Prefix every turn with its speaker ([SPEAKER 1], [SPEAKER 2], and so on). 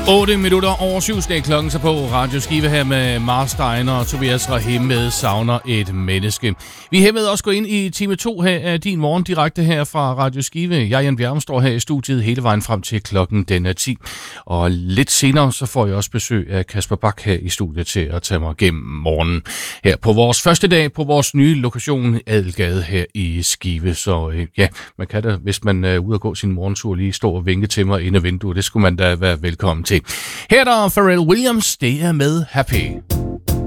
[SPEAKER 1] 8 minutter over 7 skal klokken så på Radio Skive her med Mars Steiner og Tobias Rahim med Savner et menneske. Vi her med også gå ind i time 2 her af din morgen direkte her fra Radio Skive. Jeg, Jan Bjerm, står her i studiet hele vejen frem til klokken den er 10. Og lidt senere så får jeg også besøg af Kasper Bak her i studiet til at tage mig gennem morgenen. Her på vores første dag på vores nye lokation Adelgade her i Skive. Så ja, man kan da, hvis man er ude og gå sin morgentur, lige stå og vinke til mig ind ad vinduet. Det skulle man da være velkommen til. Her er der Pharrell Williams, det er med Happy.